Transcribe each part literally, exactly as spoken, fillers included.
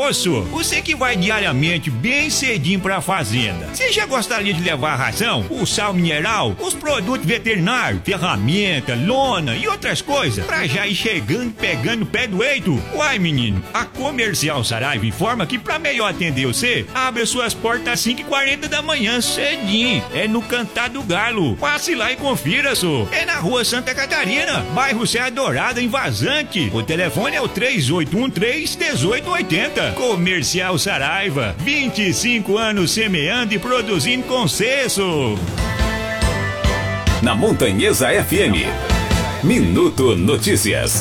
Moço, você que vai diariamente bem cedinho pra fazenda, você já gostaria de levar ração, o sal mineral, os produtos veterinários, ferramenta, lona e outras coisas, pra já ir chegando pegando o pé do eito? Uai, menino, a Comercial Saraiva informa que pra melhor atender você, abre suas portas às cinco e quarenta da manhã, cedinho. É no Cantar do Galo. Passe lá e confira, só. É na Rua Santa Catarina, bairro Serra Dourada, em Vazante. O telefone é o três oito um três, um oito oito zero. Comercial Saraiva, vinte e cinco anos semeando e produzindo com sucesso. Na Montanhesa F M, Minuto Notícias.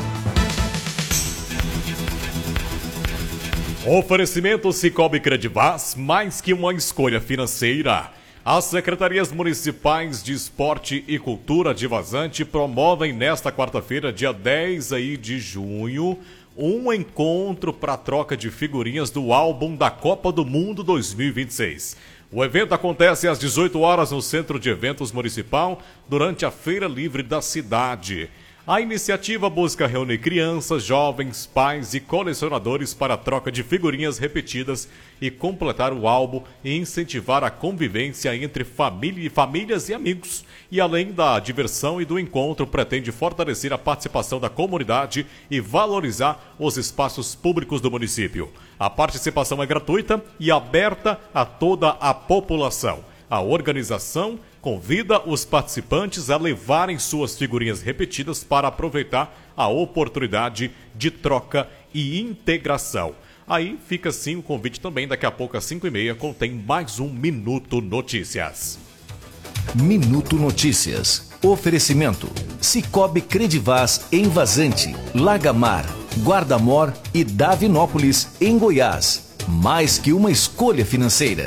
Oferecimento Cicobi Credivaz, mais que uma escolha financeira. As secretarias municipais de esporte e cultura de Vazante promovem nesta quarta-feira, dia dez aí de junho, um encontro para troca de figurinhas do álbum da Copa do Mundo dois mil e vinte e seis. O evento acontece às dezoito horas no Centro de Eventos Municipal, durante a Feira Livre da cidade. A iniciativa busca reunir crianças, jovens, pais e colecionadores para a troca de figurinhas repetidas e completar o álbum e incentivar a convivência entre família, famílias e amigos. E além da diversão e do encontro, pretende fortalecer a participação da comunidade e valorizar os espaços públicos do município. A participação é gratuita e aberta a toda a população. A organização convida os participantes a levarem suas figurinhas repetidas para aproveitar a oportunidade de troca e integração. Aí fica sim o convite também, daqui a pouco às cinco e meia contém mais um Minuto Notícias. Minuto Notícias. Oferecimento. Cicobi Credivaz em Vazante, Lagamar, Guarda-Mor e Davinópolis em Goiás. Mais que uma escolha financeira.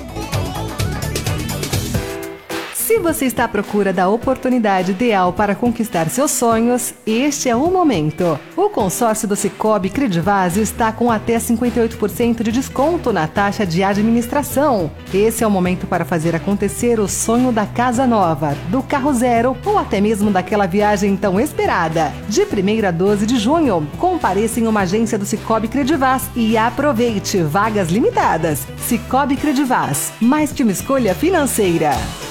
Se você está à procura da oportunidade ideal para conquistar seus sonhos, este é o momento. O consórcio do Cicobi Credivaz está com até cinquenta e oito por cento de desconto na taxa de administração. Esse é o momento para fazer acontecer o sonho da casa nova, do carro zero ou até mesmo daquela viagem tão esperada. De primeiro a doze de junho, compareça em uma agência do Cicobi Credivaz e aproveite vagas limitadas. Cicobi Credivaz, mais que uma escolha financeira.